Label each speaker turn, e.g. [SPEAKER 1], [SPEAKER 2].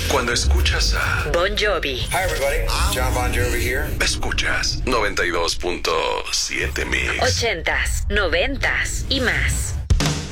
[SPEAKER 1] Cuando escuchas a
[SPEAKER 2] Bon Jovi.
[SPEAKER 3] Hi everybody, John Bon Jovi here.
[SPEAKER 1] escuchas 92.7 Mix.
[SPEAKER 2] 80s, 90s y más.